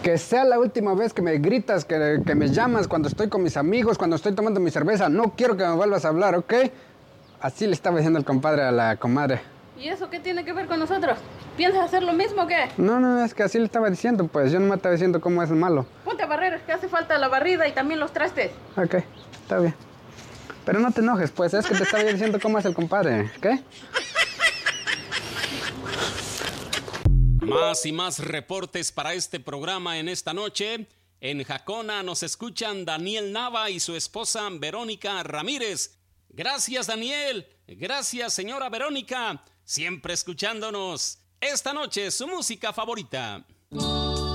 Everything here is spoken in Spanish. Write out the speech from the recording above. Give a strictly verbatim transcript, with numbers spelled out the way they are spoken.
Que sea la última vez que me gritas, que, que me llamas cuando estoy con mis amigos, cuando estoy tomando mi cerveza. No quiero que me vuelvas a hablar, ¿ok? Así le estaba diciendo el compadre a la comadre. ¿Y eso qué tiene que ver con nosotros? ¿Piensas hacer lo mismo o qué? No, no, es que así le estaba diciendo, pues. Yo no me estaba diciendo cómo es el malo. Ponte a barrer, que hace falta la barrida y también los trastes. Ok, está bien. Pero no te enojes, pues. Es que te estaba diciendo cómo es el compadre, ¿ok? Más y más reportes para este programa en esta noche. En Jacona nos escuchan Daniel Nava y su esposa Verónica Ramírez. Gracias, Daniel. Gracias, señora Verónica. Siempre escuchándonos. Esta noche su música favorita.